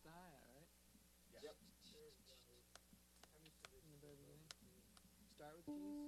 the hi-hat, right? Yep. In the very beginning. Start with keys.